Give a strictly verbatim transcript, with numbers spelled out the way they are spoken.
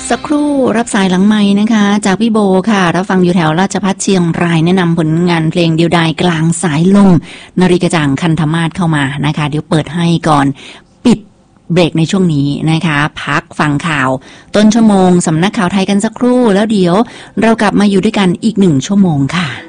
สักครู่รับสายหลังไม้นะคะจากพี่โบค่ะรับฟังอยู่แถวราชภัฏเชียงรายแนะนำผลงานเพลงเดียวดายกลางสายลมนริกระจ่างคันธมาศเข้ามานะคะเดี๋ยวเปิดให้ก่อนปิดเบรกในช่วงนี้นะคะพักฟังข่าวต้นชั่วโมงสำนักข่าวไทยกันสักครู่แล้วเดี๋ยวเรากลับมาอยู่ด้วยกันอีกหนึ่งชั่วโมงค่ะ